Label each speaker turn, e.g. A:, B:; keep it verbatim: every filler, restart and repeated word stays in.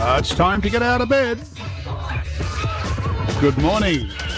A: Uh, it's time to get out of bed. Good morning.